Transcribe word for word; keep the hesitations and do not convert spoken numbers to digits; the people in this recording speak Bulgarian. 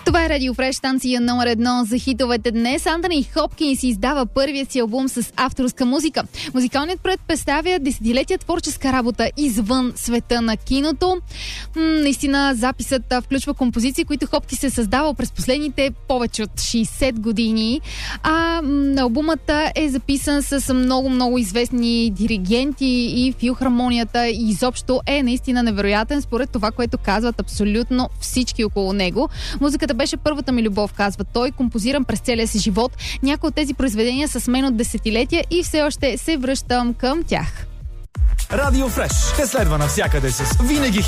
Това е Радио Фреш, станция номер едно за хитовете днес. Антони Хопкинс издава първия си албум с авторска музика. Музикалният проект представя десетилетия творческа работа извън света на киното. М- наистина записът включва композиции, които Хопкинс е създавал през последните повече от шейсет години. А м- албумът е записан с много-много известни диригенти и филхармонията и изобщо е наистина невероятен според това, което казват абсолютно всички около него. Музиката беше първата ми любов, казва той, композиран през целия си живот. Някои от тези произведения са с мен от десетилетия и все още се връщам към тях. Радио Фреш те следва навсякъде с винаги